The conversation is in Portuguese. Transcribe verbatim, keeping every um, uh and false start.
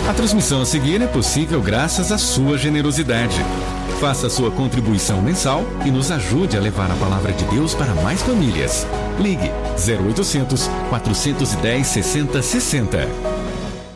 A transmissão a seguir é possível graças à sua generosidade. Faça sua contribuição mensal e nos ajude a levar a palavra de Deus para mais famílias. Ligue zero oitocentos, quatrocentos e dez, sessenta sessenta.